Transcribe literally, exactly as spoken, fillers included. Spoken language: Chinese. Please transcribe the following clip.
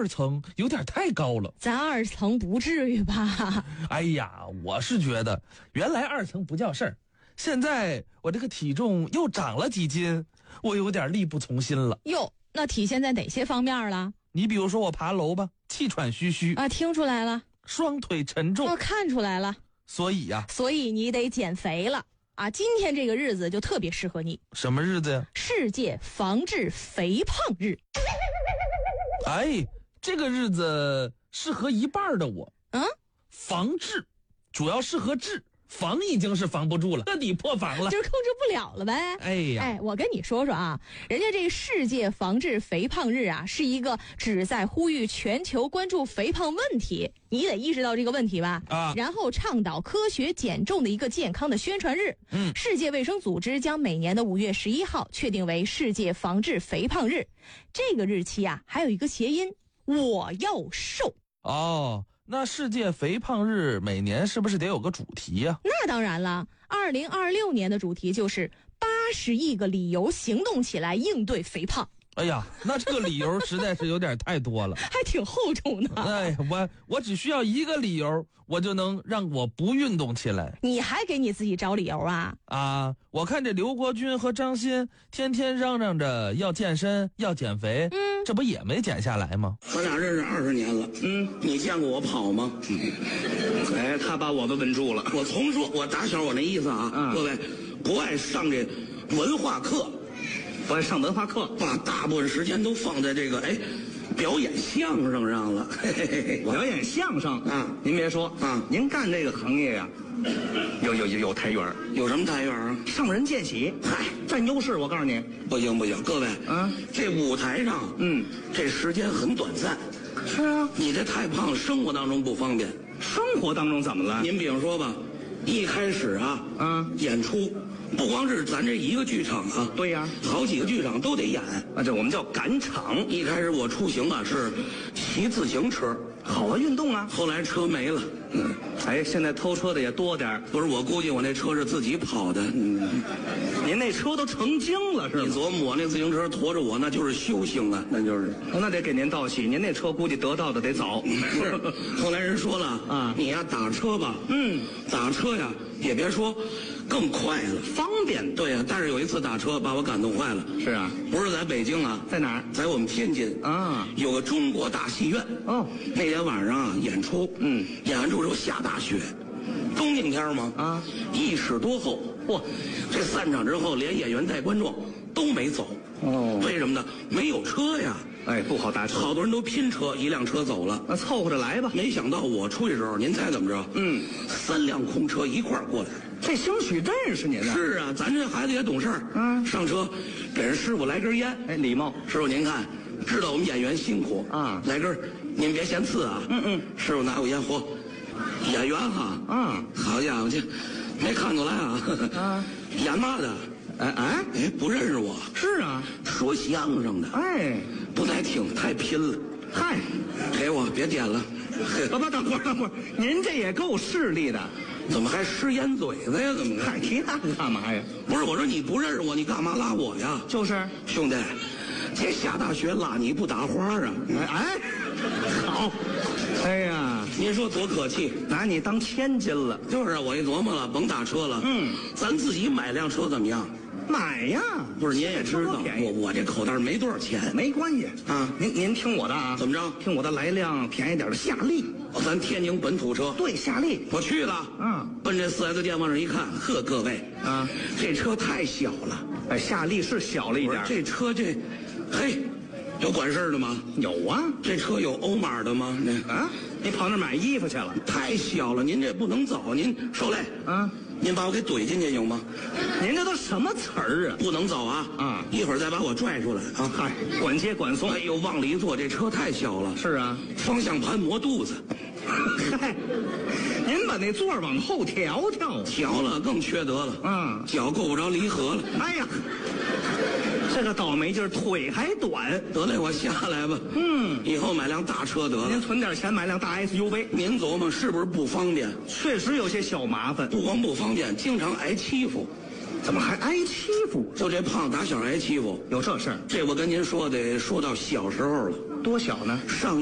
二层有点太高了。 咱二层不至于吧？ 哎呀，我是觉得原来二层不叫事儿，现在我这个体重又长了几斤，我有点力不从心了。 哟，那体现在哪些方面了？ 你比如说我爬楼吧，气喘吁吁啊，听出来了。 双腿沉重， 我看出来了。 所以呀、啊， 所以你得减肥了啊！今天这个日子就特别适合你。 什么日子呀？ 世界防治肥胖日。 哎，这个日子适合一半的我。 嗯， 防治主要适合治，防已经是防不住了，彻底破防了， 就是控制不了了呗。 哎呀， 哎，我跟你说说啊，人家这世界防治肥胖日啊，是一个旨在呼吁全球关注肥胖问题，你得意识到这个问题吧？ 啊， 然后倡导科学减重的一个健康的宣传日。 嗯， 世界卫生组织将每年的五月十一号确定为世界防治肥胖日。这个日期啊，还有一个谐音，我要瘦。 哦。那世界肥胖日每年是不是得有个主题呀、啊？ 那当然了，二零二六年的主题就是八十亿个理由行动起来应对肥胖。 哎呀，那这个理由实在是有点太多了， 还挺厚重的。 哎呀，我我只需要一个理由，我就能让我不运动起来。 你还给你自己找理由啊？ 啊，我看这刘国军和张欣天天嚷嚷着要健身要减肥， 嗯， 这不也没减下来吗？ 咱俩认识二十年了，嗯，你见过我跑吗？ 哎，他把我都问住了。 我重说，我打小我那意思啊， 嗯、 各位不爱上这文化课。 不爱上文化课， 把大部分时间都放在这个哎表演相声上了。嘿嘿嘿， 表演相声啊， 您别说啊， 您干这个行业呀、啊，有有有有台缘， 有什么台缘啊？ 上人见喜， 嗨， 占优势。我告诉你， 不行不行，各位啊， 这舞台上， 嗯， 这时间很短暂。 是啊， 你这太胖了，生活当中不方便。 生活当中怎么了？ 您比如说吧，一开始啊， 啊， 演出。不光是咱这一个剧场啊， 对呀， 好几个剧场都得演啊，这我们叫赶场。 一开始我出行啊是骑自行车， 好啊，运动啊。 后来车没了， 嗯，哎，现在偷车的也多点。 不是，我估计我那车是自己跑的。嗯， 您那车都成精了是吗？ 你琢磨我那自行车驮着我，那就是修行啊，那就是。 那得给您道喜，您那车估计得到的得早。 是，后来人说了啊， 你呀打车吧， 嗯， 打车呀也别说。更快了， 方便。 对呀、啊，但是有一次打车把我感动坏了。 是啊， 不是在北京啊， 在哪儿？ 在我们天津啊， 有个中国大戏院。 哦， 那天晚上啊演出， 嗯， 演完之后下大雪，冬景天嘛， 啊， 一尺多厚。 嚯， 这散场之后，连演员带观众都没走。 哦， 为什么呢？没有车呀。 哎，不好搭车， 好多人都拼车，一辆车走了， 那凑合着来吧。 没想到我出去的时候，您猜怎么着？ 嗯， 三辆空车一块儿过来。 这兴许认识您呢。 是啊，咱这孩子也懂事儿。 嗯， 上车给人师傅来根烟。 哎，礼貌。 师傅您看，知道我们演员辛苦啊， 来根，您别嫌次啊。 嗯嗯。 师傅拿过烟，嚯，演员哈。 嗯， 好家伙，这没看出来啊。 啊， 演嘛的？ 哎哎哎，不认识我。 是啊， 说相声的。 哎， 不耐听，太拼了。 嗨， 给我别点了。 不不，等会儿等会儿，您这也够势利的。 怎么还失烟嘴子呀？怎么？ 嗨，提那个干嘛呀？ 不是，我说你不认识我，你干嘛拉我呀？ 就是， 兄弟，这下大雪拉你不打花啊？ 哎哎，好，哎呀， 您说多可气， 拿你当千金了。 就是啊，我一琢磨了，甭打车了， 嗯， 咱自己买辆车怎么样？ 买呀！ 不是您也知道， 便宜我我这口袋没多少钱， 没关系啊。 您您听我的啊， 怎么着？ 听我的，来辆便宜点的夏利。 哦，咱天津本土车。 对，夏利。 我去了， 嗯， 奔这四 S 店往这一看，呵，各位啊， 这车太小了。 哎，夏利是小了一点。 这车这，嘿，有管事儿的吗？ 有啊。 这车有欧码的吗？那啊，你跑那买衣服去了？ 太小了，您这不能走。您受累啊， 您把我给怼进去行吗？ 您这都什么词儿啊？ 不能走啊！ 啊， 一会儿再把我拽出来啊！ 嗨，管接管送。 哎呦，往里一坐，这车太小了。 是啊， 方向盘磨肚子。 嗨，您把那座往后调调。 调了更缺德了。 嗯， 脚够不着离合了。 哎呀，这个倒霉劲儿，腿还短。 得嘞，我下来吧。 嗯， 以后买辆大车得了。 您存点钱买辆大 S U V。 您琢磨是不是不方便？ 确实有些小麻烦。 不光不方便，经常挨欺负。 怎么还挨欺负？ 就这胖打小挨欺负， 有这事儿？ 这我跟您说得说到小时候了。 多小呢？ 上